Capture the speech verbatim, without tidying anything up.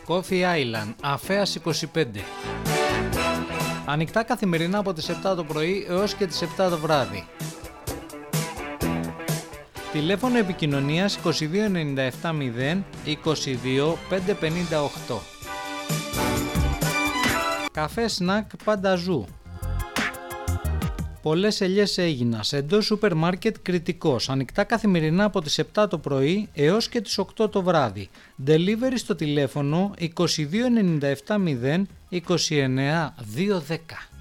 Coffee Island, Αφέας είκοσι πέντε. Ανοιχτά καθημερινά από τις επτά το πρωί έως και τις επτά το βράδυ. Τηλέφωνο επικοινωνίας είκοσι δύο ενενήντα επτά μηδέν είκοσι δύο πεντακόσια πενήντα οκτώ. Καφέ σνακ Πανταζού. Πολλές ελιές Αίγινας, εντός σούπερ μάρκετ Κρητικός, ανοιχτά καθημερινά από τις επτά το πρωί έως και τις οκτώ το βράδυ. Delivery στο τηλέφωνο είκοσι δύο ενενήντα επτά μηδέν είκοσι εννέα διακόσια δέκα.